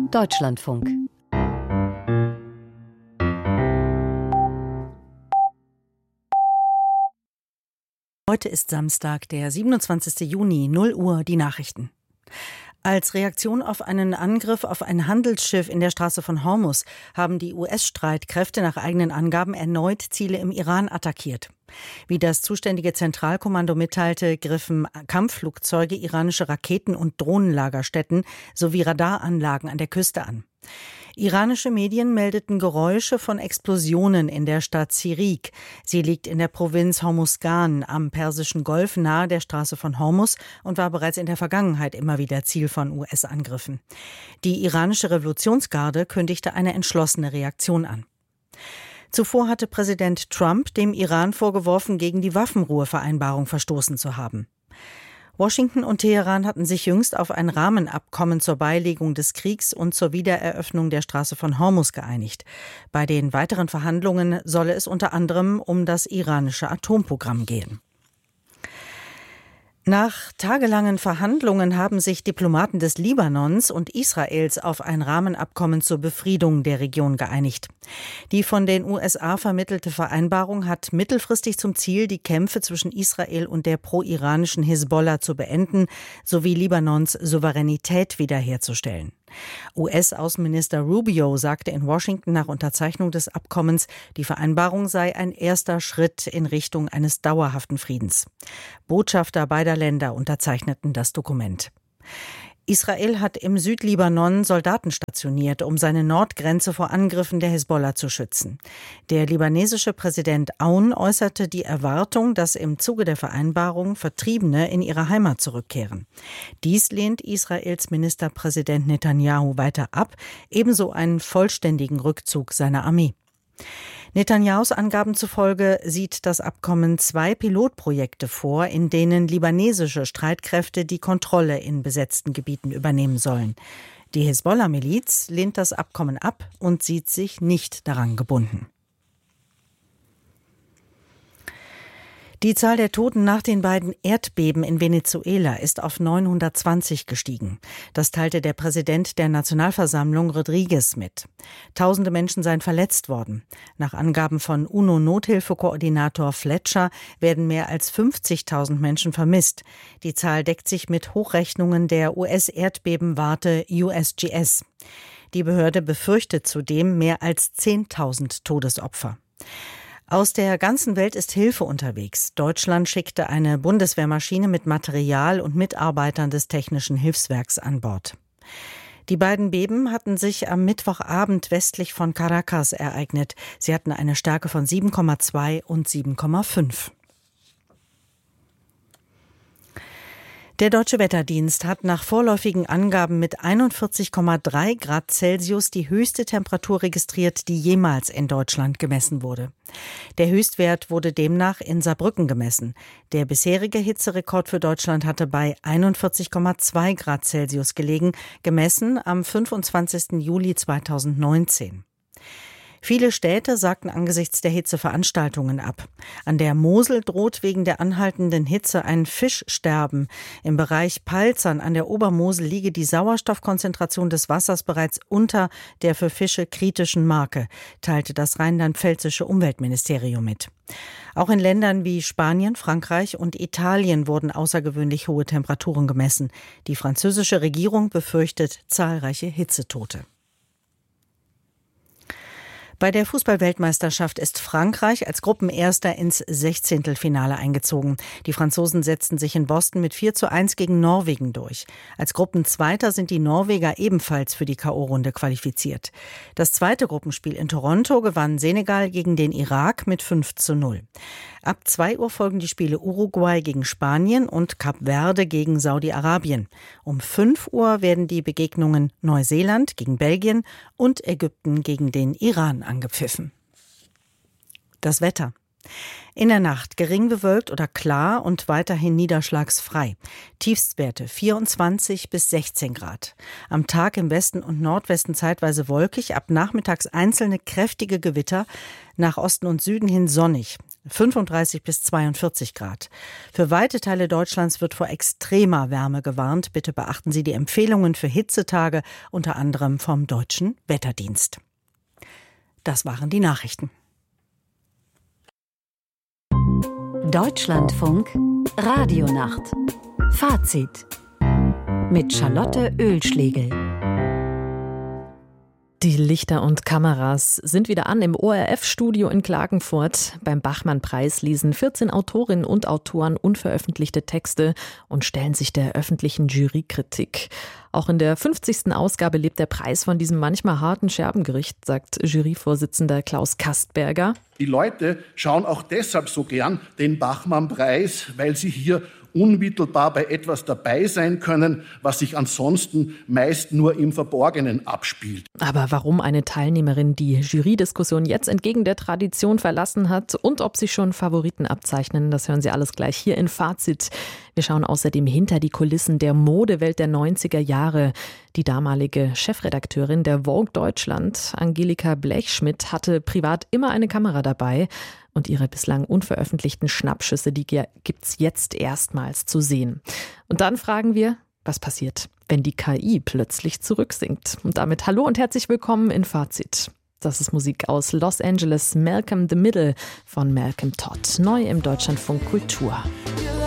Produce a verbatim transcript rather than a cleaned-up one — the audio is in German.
Deutschlandfunk. Heute ist Samstag, der siebenundzwanzigster Juni, null Uhr, die Nachrichten. Als Reaktion auf einen Angriff auf ein Handelsschiff in der Straße von Hormuz haben die U S-Streitkräfte nach eigenen Angaben erneut Ziele im Iran attackiert. Wie das zuständige Zentralkommando mitteilte, griffen Kampfflugzeuge iranische Raketen- und Drohnenlagerstätten sowie Radaranlagen an der Küste an. Iranische Medien meldeten Geräusche von Explosionen in der Stadt Sirik. Sie liegt in der Provinz Hormuzgan am Persischen Golf nahe der Straße von Hormuz und war bereits in der Vergangenheit immer wieder Ziel von U S-Angriffen. Die iranische Revolutionsgarde kündigte eine entschlossene Reaktion an. Zuvor hatte Präsident Trump dem Iran vorgeworfen, gegen die Waffenruhevereinbarung verstoßen zu haben. Washington und Teheran hatten sich jüngst auf ein Rahmenabkommen zur Beilegung des Kriegs und zur Wiedereröffnung der Straße von Hormuz geeinigt. Bei den weiteren Verhandlungen solle es unter anderem um das iranische Atomprogramm gehen. Nach tagelangen Verhandlungen haben sich Diplomaten des Libanons und Israels auf ein Rahmenabkommen zur Befriedung der Region geeinigt. Die von den U S A vermittelte Vereinbarung hat mittelfristig zum Ziel, die Kämpfe zwischen Israel und der pro-iranischen Hisbollah zu beenden, sowie Libanons Souveränität wiederherzustellen. U S-Außenminister Rubio sagte in Washington nach Unterzeichnung des Abkommens, die Vereinbarung sei ein erster Schritt in Richtung eines dauerhaften Friedens. Botschafter beider Länder unterzeichneten das Dokument. Israel hat im Südlibanon Soldaten stationiert, um seine Nordgrenze vor Angriffen der Hisbollah zu schützen. Der libanesische Präsident Aoun äußerte die Erwartung, dass im Zuge der Vereinbarung Vertriebene in ihre Heimat zurückkehren. Dies lehnt Israels Ministerpräsident Netanyahu weiter ab, ebenso einen vollständigen Rückzug seiner Armee. Netanyahus Angaben zufolge sieht das Abkommen zwei Pilotprojekte vor, in denen libanesische Streitkräfte die Kontrolle in besetzten Gebieten übernehmen sollen. Die Hisbollah-Miliz lehnt das Abkommen ab und sieht sich nicht daran gebunden. Die Zahl der Toten nach den beiden Erdbeben in Venezuela ist auf neunhundertzwanzig gestiegen. Das teilte der Präsident der Nationalversammlung Rodriguez mit. Tausende Menschen seien verletzt worden. Nach Angaben von UNO-Nothilfekoordinator Fletcher werden mehr als fünfzigtausend Menschen vermisst. Die Zahl deckt sich mit Hochrechnungen der U S-Erdbebenwarte U S G S. Die Behörde befürchtet zudem mehr als zehntausend Todesopfer. Aus der ganzen Welt ist Hilfe unterwegs. Deutschland schickte eine Bundeswehrmaschine mit Material und Mitarbeitern des Technischen Hilfswerks an Bord. Die beiden Beben hatten sich am Mittwochabend westlich von Caracas ereignet. Sie hatten eine Stärke von sieben Komma zwei und sieben Komma fünf. Der Deutsche Wetterdienst hat nach vorläufigen Angaben mit einundvierzig Komma drei Grad Celsius die höchste Temperatur registriert, die jemals in Deutschland gemessen wurde. Der Höchstwert wurde demnach in Saarbrücken gemessen. Der bisherige Hitzerekord für Deutschland hatte bei einundvierzig Komma zwei Grad Celsius gelegen, gemessen am fünfundzwanzigster Juli zweitausendneunzehn. Viele Städte sagten angesichts der Hitze Veranstaltungen ab. An der Mosel droht wegen der anhaltenden Hitze ein Fischsterben. Im Bereich Palzern an der Obermosel liege die Sauerstoffkonzentration des Wassers bereits unter der für Fische kritischen Marke, teilte das rheinland-pfälzische Umweltministerium mit. Auch in Ländern wie Spanien, Frankreich und Italien wurden außergewöhnlich hohe Temperaturen gemessen. Die französische Regierung befürchtet zahlreiche Hitzetote. Bei der Fußball-Weltmeisterschaft ist Frankreich als Gruppenerster ins Sechzehntelfinale eingezogen. Die Franzosen setzten sich in Boston mit vier zu eins gegen Norwegen durch. Als Gruppenzweiter sind die Norweger ebenfalls für die K O-Runde qualifiziert. Das zweite Gruppenspiel in Toronto gewann Senegal gegen den Irak mit fünf zu null. Ab zwei Uhr folgen die Spiele Uruguay gegen Spanien und Kap Verde gegen Saudi-Arabien. Um fünf Uhr werden die Begegnungen Neuseeland gegen Belgien und Ägypten gegen den Iran angepfiffen. Das Wetter. In der Nacht gering bewölkt oder klar und weiterhin niederschlagsfrei. Tiefstwerte vierundzwanzig bis sechzehn Grad. Am Tag im Westen und Nordwesten zeitweise wolkig, ab nachmittags einzelne kräftige Gewitter, nach Osten und Süden hin sonnig. fünfunddreißig bis zweiundvierzig Grad. Für weite Teile Deutschlands wird vor extremer Wärme gewarnt. Bitte beachten Sie die Empfehlungen für Hitzetage, unter anderem vom Deutschen Wetterdienst. Das waren die Nachrichten. Deutschlandfunk Radionacht. Fazit mit Charlotte Oehlschlegel. Die Lichter und Kameras sind wieder an im O R F-Studio in Klagenfurt. Beim Bachmann-Preis lesen vierzehn Autorinnen und Autoren unveröffentlichte Texte und stellen sich der öffentlichen Jurykritik. Auch in der fünfzigsten Ausgabe lebt der Preis von diesem manchmal harten Scherbengericht, sagt Juryvorsitzender Klaus Kastberger. Die Leute schauen auch deshalb so gern den Bachmann-Preis, weil sie hier unmittelbar bei etwas dabei sein können, was sich ansonsten meist nur im Verborgenen abspielt. Aber warum eine Teilnehmerin die Jurydiskussion jetzt entgegen der Tradition verlassen hat und ob sich schon Favoriten abzeichnen, das hören Sie alles gleich hier in Fazit. Wir schauen außerdem hinter die Kulissen der Modewelt der neunziger Jahre. Die damalige Chefredakteurin der Vogue Deutschland, Angelika Blechschmidt, hatte privat immer eine Kamera dabei. Und ihre bislang unveröffentlichten Schnappschüsse, die gibt's jetzt erstmals zu sehen. Und dann fragen wir, was passiert, wenn die K I plötzlich zurücksinkt? Und damit hallo und herzlich willkommen in Fazit. Das ist Musik aus Los Angeles, Malcolm the Middle von Malcolm Todd, neu im Deutschlandfunk Kultur.